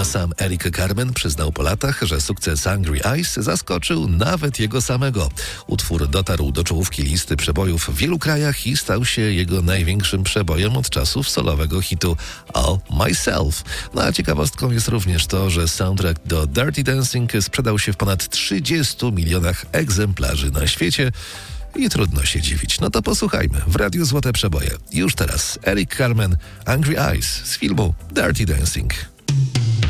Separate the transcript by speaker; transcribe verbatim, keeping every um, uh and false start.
Speaker 1: A sam Eric Carmen przyznał po latach, że sukces Angry Eyes zaskoczył nawet jego samego. Utwór dotarł do czołówki listy przebojów w wielu krajach i stał się jego największym przebojem od czasów solowego hitu All Myself. No a ciekawostką jest również to, że soundtrack do Dirty Dancing sprzedał się w ponad trzydziestu milionach egzemplarzy na świecie. I trudno się dziwić. No to posłuchajmy. W Radiu Złote Przeboje. Już teraz Eric Carmen, Angry Eyes z filmu Dirty Dancing.